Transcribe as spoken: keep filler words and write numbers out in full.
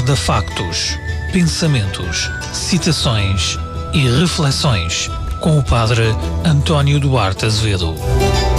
guarda factos, pensamentos, citações e reflexões com o Padre António Duarte Azevedo.